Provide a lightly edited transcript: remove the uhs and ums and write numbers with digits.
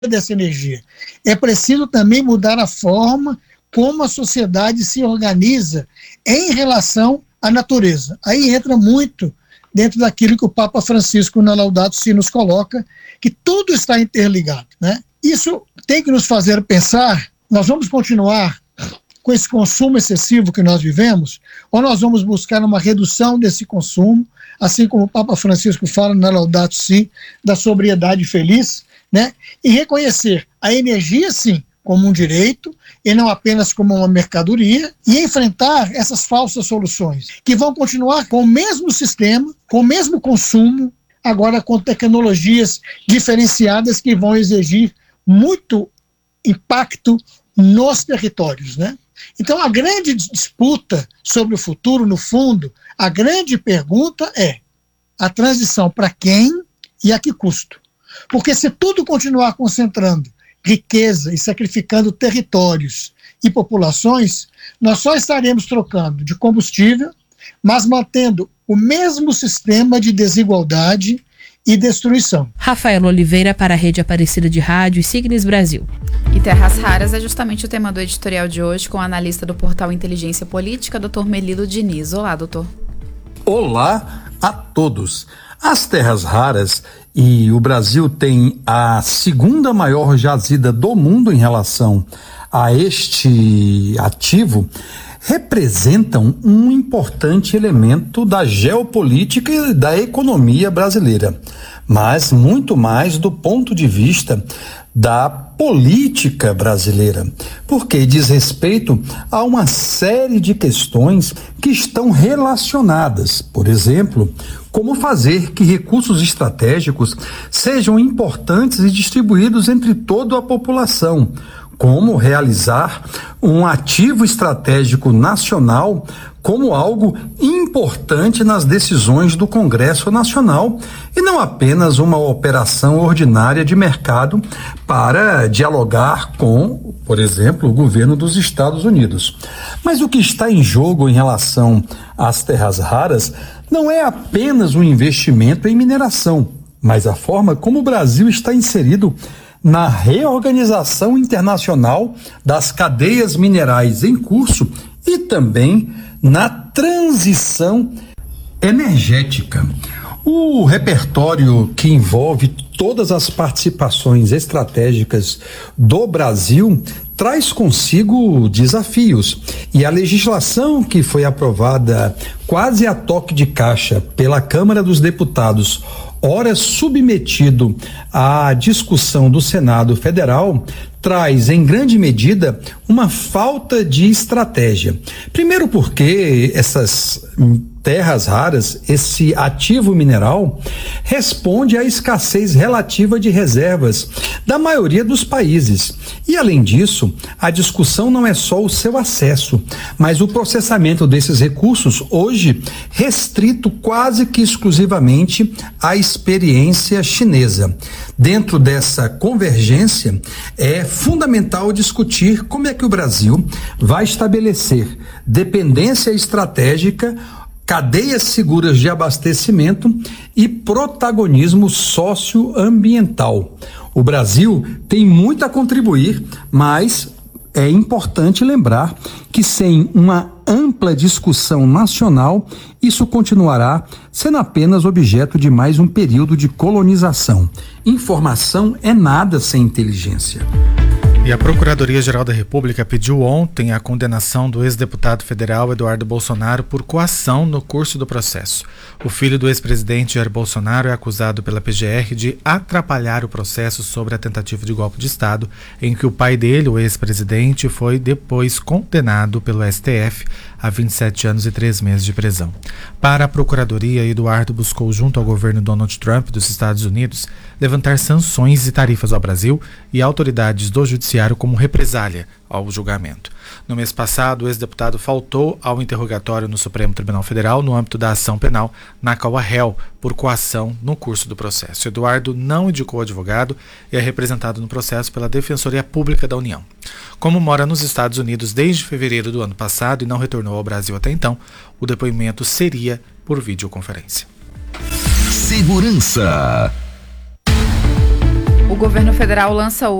dessa energia. É preciso também mudar a forma como a sociedade se organiza em relação à natureza. Aí entra muito dentro daquilo que o Papa Francisco na Laudato Si nos coloca, que tudo está interligado, né? Isso tem que nos fazer pensar, nós vamos continuar com esse consumo excessivo que nós vivemos, ou nós vamos buscar uma redução desse consumo, assim como o Papa Francisco fala na Laudato Si, da sobriedade feliz, né? E reconhecer a energia, sim, como um direito e não apenas como uma mercadoria, e enfrentar essas falsas soluções, que vão continuar com o mesmo sistema, com o mesmo consumo, agora com tecnologias diferenciadas que vão exigir muito impacto nos territórios, né? Então, a grande disputa sobre o futuro, no fundo, a grande pergunta é a transição para quem e a que custo? Porque se tudo continuar concentrando riqueza e sacrificando territórios e populações, nós só estaremos trocando de combustível, mas mantendo o mesmo sistema de desigualdade e destruição. Rafael Oliveira para a Rede Aparecida de Rádio e Signes Brasil. E terras raras é justamente o tema do editorial de hoje, com o analista do portal Inteligência Política, Dr. Melilo Diniz. Olá, doutor. Olá a todos. As terras raras, e o Brasil tem a segunda maior jazida do mundo em relação a este ativo, representam um importante elemento da geopolítica e da economia brasileira, mas muito mais do ponto de vista da política brasileira, porque diz respeito a uma série de questões que estão relacionadas. Por exemplo, como fazer que recursos estratégicos sejam importantes e distribuídos entre toda a população, como realizar um ativo estratégico nacional como algo importante nas decisões do Congresso Nacional e não apenas uma operação ordinária de mercado para dialogar com, por exemplo, o governo dos Estados Unidos. Mas o que está em jogo em relação às terras raras não é apenas um investimento em mineração, mas a forma como o Brasil está inserido na reorganização internacional das cadeias minerais em curso e também na transição energética. O repertório que envolve todas as participações estratégicas do Brasil traz consigo desafios, e a legislação que foi aprovada quase a toque de caixa pela Câmara dos Deputados, ora submetido à discussão do Senado Federal, traz em grande medida uma falta de estratégia. Primeiro porque essas terras raras, esse ativo mineral, responde à escassez relativa de reservas da maioria dos países. E, além disso, a discussão não é só o seu acesso, mas o processamento desses recursos, hoje restrito quase que exclusivamente à experiência chinesa. Dentro dessa convergência, é fundamental discutir como é que o Brasil vai estabelecer dependência estratégica, cadeias seguras de abastecimento e protagonismo socioambiental. O Brasil tem muito a contribuir, mas é importante lembrar que sem uma ampla discussão nacional, isso continuará sendo apenas objeto de mais um período de colonização. Informação é nada sem inteligência. E a Procuradoria-Geral da República pediu ontem a condenação do ex-deputado federal Eduardo Bolsonaro por coação no curso do processo. O filho do ex-presidente Jair Bolsonaro é acusado pela PGR de atrapalhar o processo sobre a tentativa de golpe de Estado, em que o pai dele, o ex-presidente, foi depois condenado pelo STF a 27 anos e 3 meses de prisão. Para a Procuradoria, Eduardo buscou, junto ao governo Donald Trump dos Estados Unidos, levantar sanções e tarifas ao Brasil e autoridades do Judiciário como represália ao julgamento. No mês passado, o ex-deputado faltou ao interrogatório no Supremo Tribunal Federal no âmbito da ação penal, na qual é réu por coação no curso do processo. Eduardo não indicou advogado e é representado no processo pela Defensoria Pública da União. Como mora nos Estados Unidos desde fevereiro do ano passado e não retornou ao Brasil até então, o depoimento seria por videoconferência. Segurança. O governo federal lança